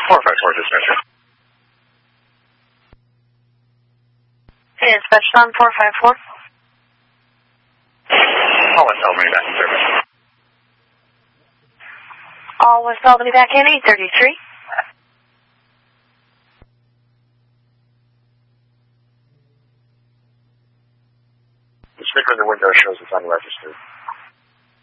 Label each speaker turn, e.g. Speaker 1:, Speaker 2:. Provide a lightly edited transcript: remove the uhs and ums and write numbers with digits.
Speaker 1: 454 dispatcher.
Speaker 2: Hey, dispatch on 454.
Speaker 1: All West Albany back in service.
Speaker 2: All West Albany back in 833.
Speaker 1: The sticker in the window shows it's unregistered.